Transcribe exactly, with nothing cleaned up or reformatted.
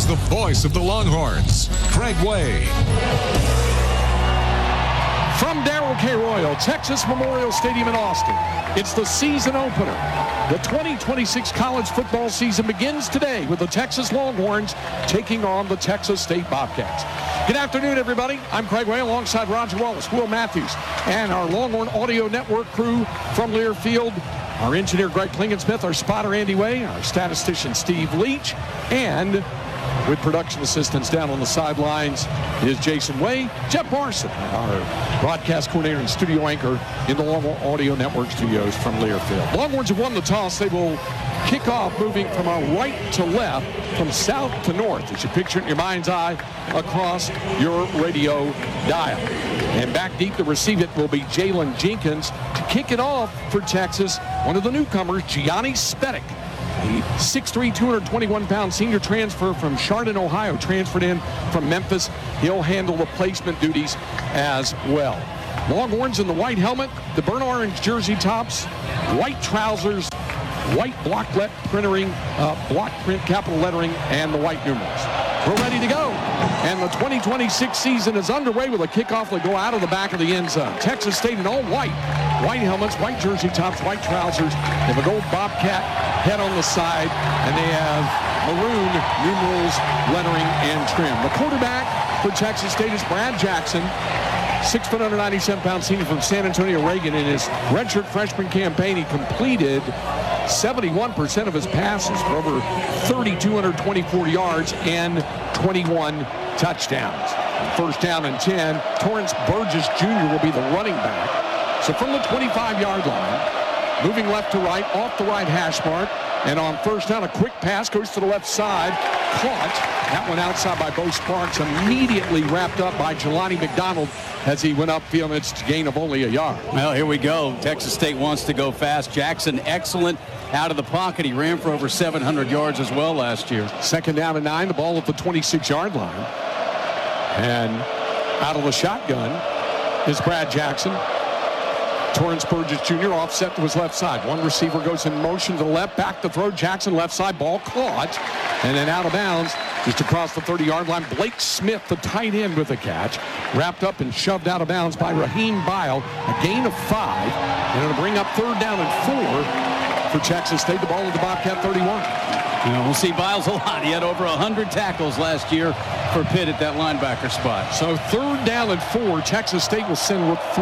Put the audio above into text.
Here's the voice of the Longhorns, Craig Way. From Darrell K. Royal, Texas Memorial Stadium in Austin, it's the season opener. The twenty twenty-six college football season begins today with the Texas Longhorns taking on the Texas State Bobcats. Good afternoon, everybody. I'm Craig Way alongside Roger Wallace, Will Matthews, and our Longhorn Audio Network crew from Learfield. Our engineer, Greg Klingensmith, our spotter, Andy Way, our statistician, Steve Leach, and with production assistants down on the sidelines is Jason Way, Jeff Morrison, our broadcast coordinator and studio anchor in the Longhorn Audio Network studios from Learfield. Longhorns have won the toss. They will kick off moving from our right to left, from south to north, as you picture it in your mind's eye, across your radio dial. And back deep to receive it will be Jalen Jenkins. To kick it off for Texas, one of the newcomers, Gianni Spedick. A six three, two hundred twenty-one pound senior transfer from Chardon, Ohio, transferred in from Memphis. He'll handle the placement duties as well. Longhorns in the white helmet, the burnt orange jersey tops, white trousers, white block let printering, uh, block print capital lettering, and the white numerals. We're ready to go. And the twenty twenty-six season is underway with a kickoff that go out of the back of the end zone. Texas State in all white. White helmets, white jersey tops, white trousers. They have a gold Bobcat head on the side, and they have maroon numerals, lettering, and trim. The quarterback for Texas State is Brad Jackson, six foot, one hundred ninety-seven pound senior from San Antonio, Reagan. In his redshirt freshman campaign, he completed seventy-one percent of his passes for over three thousand two hundred twenty-four yards and twenty-one touchdowns. First down and ten, Torrance Burgess Junior will be the running back. So from the twenty-five yard line, moving left to right, off the right hash mark, and on first down, a quick pass goes to the left side, caught. That one outside by Bo Sparks, immediately wrapped up by Jelani McDonald as he went upfield. It's a gain of only a yard. Well, here we go. Texas State wants to go fast. Jackson, excellent out of the pocket. He ran for over seven hundred yards as well last year. Second down and nine, the ball at the twenty-six yard line. And out of the shotgun is Brad Jackson. Torrance Burgess Junior offset to his left side. One receiver goes in motion to the left, back to throw. Jackson left side, ball caught, and then out of bounds just across the thirty yard line. Blake Smith, the tight end, with a catch. Wrapped up and shoved out of bounds by Raheem Bile. A gain of five. And it'll bring up third down and four for Texas State. The ball at the Bobcat thirty-one. You know, we'll see Biles a lot. He had over one hundred tackles last year for Pitt at that linebacker spot. So third down and four. Texas State will send with